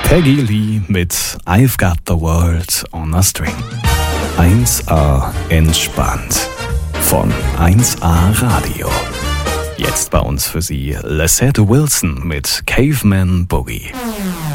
Peggy Lee mit I've Got the World on a String. 1A entspannt von 1A Radio. Jetzt bei uns für Sie Lissette Wilson mit Caveman Boogie.